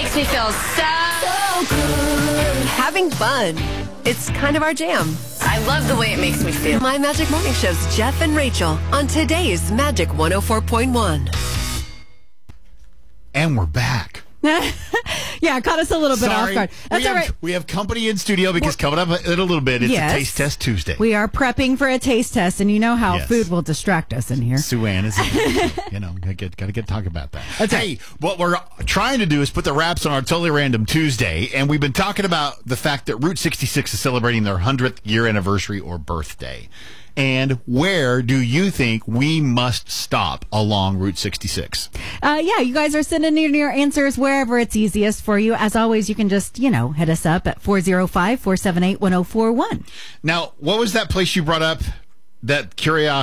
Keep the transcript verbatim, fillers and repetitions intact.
makes me feel so, so good. Having fun. It's kind of our jam. I love the way it makes me feel. My Magic Morning Show's Jeff and Rachel on today's Magic one oh four point one. And we're back. Yeah, it caught us a little bit Sorry. off guard. That's we all have, right. We have company in studio because coming up in a little bit, it's Yes. a Taste Test Tuesday. We are prepping for a taste test, and you know how Yes. food will distract us in here. Sue Ann is, in, you know, gotta get, gotta get talk about that. That's hey, what we're trying to do is put the wraps on our Totally Random Tuesday, and we've been talking about the fact that Route sixty-six is celebrating their hundredth year anniversary or birthday. And where do you think we must stop along Route sixty-six? Uh, yeah, you guys are sending in your answers wherever it's easiest for you. As always, you can just, you know, hit us up at four oh five, four seven eight, one oh four one. Now, what was that place you brought up? That curiosity.